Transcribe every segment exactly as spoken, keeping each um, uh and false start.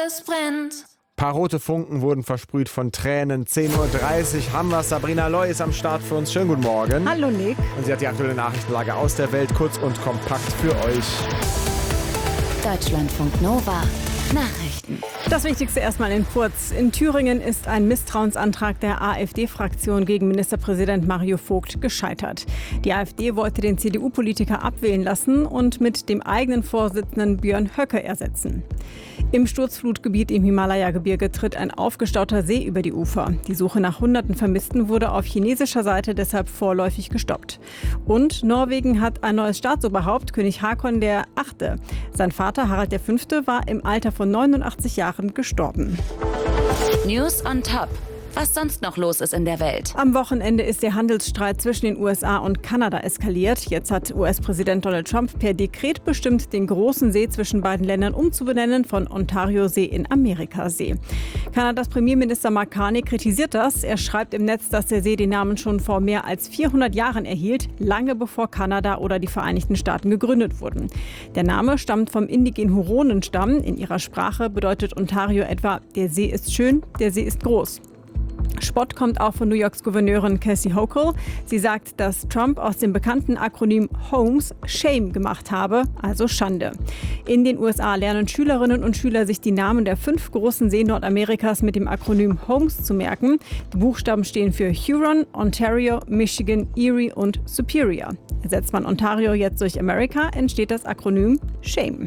alles brennt. Paar rote Funken wurden versprüht von Tränen. zehn Uhr dreißig haben wir. Sabrina Loy ist am Start für uns. Schönen guten Morgen. Hallo Nick. Und sie hat die aktuelle Nachrichtenlage aus der Welt kurz und kompakt für euch. Deutschlandfunk Nova. Nachrichten. Das Wichtigste erstmal in kurz. In Thüringen ist ein Misstrauensantrag der AfD-Fraktion gegen Ministerpräsident Mario Vogt gescheitert. Die AfD wollte den C D U-Politiker abwählen lassen und mit dem eigenen Vorsitzenden Björn Höcke ersetzen. Im Sturzflutgebiet im Himalaya-Gebirge tritt ein aufgestauter See über die Ufer. Die Suche nach hunderten Vermissten wurde auf chinesischer Seite deshalb vorläufig gestoppt. Und Norwegen hat ein neues Staatsoberhaupt, König Haakon der Achte. Sein Vater Harald der Fünfte war im Alter von neunundachtzig Jahren gestorben. News on Top. Was sonst noch los ist in der Welt. Am Wochenende ist der Handelsstreit zwischen den U S A und Kanada eskaliert. Jetzt hat U S-Präsident Donald Trump per Dekret bestimmt, den großen See zwischen beiden Ländern umzubenennen von Ontario-See in Amerika-See. Kanadas Premierminister Mark Carney kritisiert das. Er schreibt im Netz, dass der See den Namen schon vor mehr als vierhundert Jahren erhielt, lange bevor Kanada oder die Vereinigten Staaten gegründet wurden. Der Name stammt vom indigenen Huronenstamm. In ihrer Sprache bedeutet Ontario etwa, der See ist schön, der See ist groß. Spott kommt auch von New Yorks Gouverneurin Kathy Hochul. Sie sagt, dass Trump aus dem bekannten Akronym HOMES Shame gemacht habe, also Schande. In den U S A lernen Schülerinnen und Schüler, sich die Namen der fünf großen Seen Nordamerikas mit dem Akronym HOMES zu merken. Die Buchstaben stehen für Huron, Ontario, Michigan, Erie und Superior. Ersetzt man Ontario jetzt durch America, entsteht das Akronym SHAME.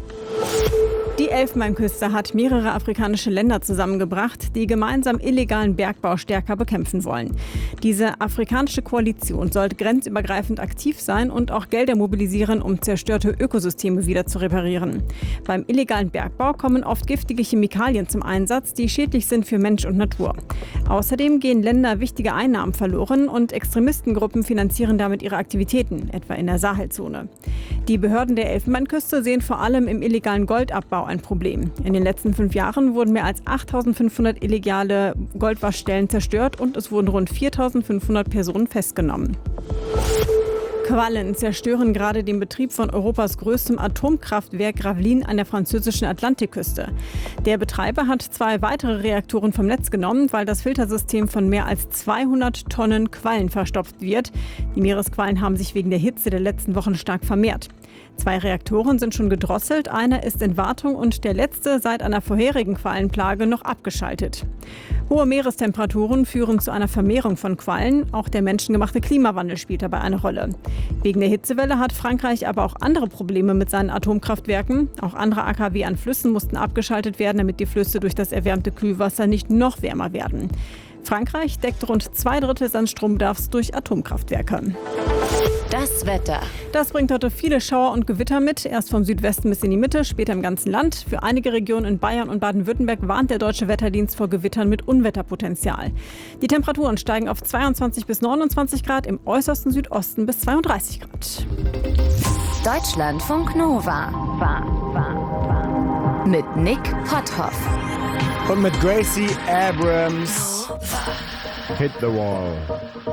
Die Elfenbeinküste hat mehrere afrikanische Länder zusammengebracht, die gemeinsam illegalen Bergbau stärker bekämpfen wollen. Diese afrikanische Koalition soll grenzübergreifend aktiv sein und auch Gelder mobilisieren, um zerstörte Ökosysteme wieder zu reparieren. Beim illegalen Bergbau kommen oft giftige Chemikalien zum Einsatz, die schädlich sind für Mensch und Natur. Außerdem gehen Länder wichtige Einnahmen verloren und Extremistengruppen finanzieren damit ihre Aktivitäten, etwa in der Sahelzone. Die Behörden der Elfenbeinküste sehen vor allem im illegalen Goldabbau ein Problem. In den letzten fünf Jahren wurden mehr als achttausendfünfhundert illegale Goldwaschstellen zerstört und es wurden rund viertausendfünfhundert Personen festgenommen. Quallen zerstören gerade den Betrieb von Europas größtem Atomkraftwerk Gravelines an der französischen Atlantikküste. Der Betreiber hat zwei weitere Reaktoren vom Netz genommen, weil das Filtersystem von mehr als zweihundert Tonnen Quallen verstopft wird. Die Meeresquallen haben sich wegen der Hitze der letzten Wochen stark vermehrt. Zwei Reaktoren sind schon gedrosselt, einer ist in Wartung und der letzte seit einer vorherigen Quallenplage noch abgeschaltet. Hohe Meerestemperaturen führen zu einer Vermehrung von Quallen. Auch der menschengemachte Klimawandel spielt dabei eine Rolle. Wegen der Hitzewelle hat Frankreich aber auch andere Probleme mit seinen Atomkraftwerken. Auch andere A K W an Flüssen mussten abgeschaltet werden, damit die Flüsse durch das erwärmte Kühlwasser nicht noch wärmer werden. Frankreich deckt rund zwei Drittel seines Strombedarfs durch Atomkraftwerke. Das Wetter. Das bringt heute viele Schauer und Gewitter mit. Erst vom Südwesten bis in die Mitte, später im ganzen Land. Für einige Regionen in Bayern und Baden-Württemberg warnt der Deutsche Wetterdienst vor Gewittern mit Unwetterpotenzial. Die Temperaturen steigen auf zweiundzwanzig bis neunundzwanzig Grad, im äußersten Südosten bis zweiunddreißig Grad. Deutschlandfunk Nova. Mit Nick Potthoff. Und mit Gracie Abrams. Hit the Wall.